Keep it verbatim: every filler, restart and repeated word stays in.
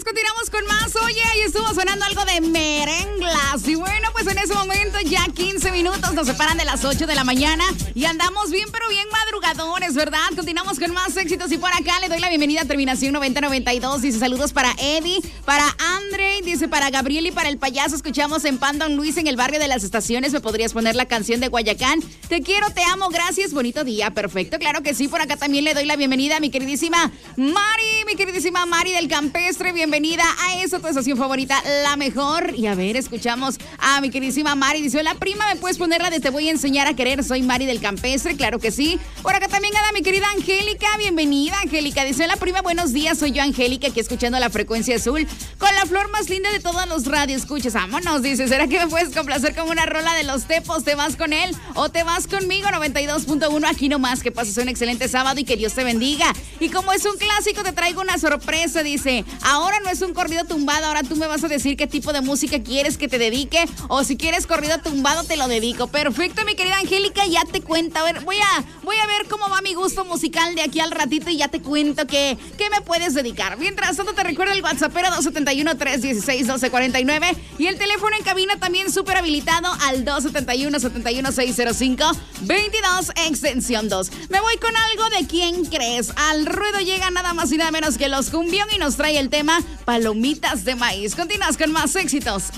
continuamos con más. Oye, ahí estuvo sonando algo de merenglas. Y bueno, pues en ese momento ya quince minutos nos separan de las ocho de la mañana y andamos bien, pero bien madrugadores, ¿verdad? Continuamos con más éxitos y por acá le doy la bienvenida a terminación noventa noventa y dos. Dice saludos para Eddie, para Andre, dice para Gabriel y para el payaso. Escuchamos en Pan Don Luis en el barrio de las estaciones. ¿Me podrías poner la canción de Guayacán? Te quiero, te amo, gracias, bonito día. Perfecto, claro que sí. Por acá también le doy la bienvenida a mi queridísima Mari, mi queridísima Mari del Campestre. Bienvenida a esa tu estación favorita, la mejor. Y a ver, escuchamos a mi queridísima Mari. Dice, hola prima, ¿me puedes poner la de Te voy a enseñar a querer? Soy Mari del Campestre, claro que sí. Por acá también anda mi querida Angélica. Bienvenida, Angélica. Dice, hola prima, buenos días. Soy yo, Angélica, aquí escuchando la frecuencia azul con la flor más linda de todos los radioescuchas. Vámonos, dice, ¿será que me puedes complacer con una rola de los Tepos? ¿Te vas con él o te vas conmigo? noventa y dos punto uno, aquí nomás. Que pases un excelente sábado y que Dios te bendiga. Y como es un clásico, te traigo una sorpresa. Dice, ahora no es un corrido tumbado, ahora tú me vas a decir qué tipo de música quieres que te dedique, o si quieres corrido tumbado te lo dedico. Perfecto, mi querida Angélica, ya te cuento. A ver, voy a, voy a ver cómo va mi gusto musical de aquí al ratito y ya te cuento qué, qué me puedes dedicar. Mientras tanto te recuerdo el WhatsApp era dos siete uno, tres uno seis, uno dos cuatro nueve y el teléfono en cabina también súper habilitado al dos siete uno, siete uno seis cero cinco, veintidós extensión dos. Me voy con algo de ¿Quién crees? Al ruedo llega nada más y nada menos que Los Cumbión y nos trae el tema Palomitas de Maíz. Continúas con más éxitos